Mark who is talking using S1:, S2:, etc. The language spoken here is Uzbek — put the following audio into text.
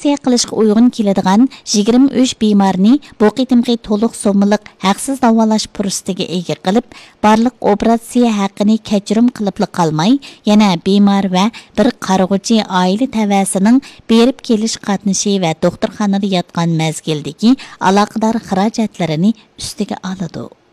S1: operatsiya qilishga uyg'un keladigan 23 bemorni bu qitimqi to'liq so'mliq haqsiz davolash fursatiga ega qilib, barliq operatsiya haqqini kechirim qilib qolmay, yana bemor va bir qarg'uchi oila tavasining berib kelish qatnashi va doktorxonada yotgan mazgildagi aloqador xarajatlarini ustiga oladi.